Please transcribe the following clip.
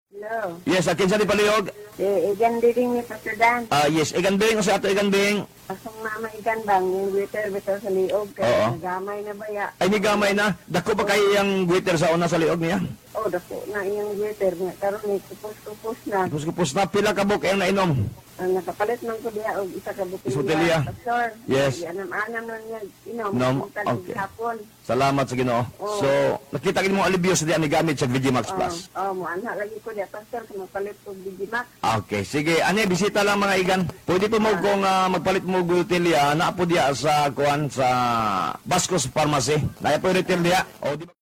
Hello. Yes, akin sa di palihog. Igan din ni Pastor Dan. Yes, igan bing, o sa ato igan bing. Asong mama igan bang, yung waiter bitaw sa liog. Oo. Kaya nagamay na baya. Ay, may gamay na. Dako ba kayo yung waiter sa una sa liog niya? Oh, dako na iyang waiter nga. Karoon ni kupos-kupos na. Kupos na, pila ka buk yung nainom. Ang nakapalit man ko diya og isa ka butilya. Butilya. Pastor. Yes. Anam-anam lang niya. Inom. Inom? Okay. Okay. Hapon. Salamat sa Ginoo. Oo. So, nakita mo alibyo sa diyan ni gamit sa VGMax Plus. Mo anha lagi ko diya Pastor kung mapalit ko Digimax. Okay, sige. Ani, bisita lang mga igan. Pwede po mo kung magpalit mo gutilya, na po diya sa kuan sa Bascos Pharmacy. Naya po retail diya. O, di ba?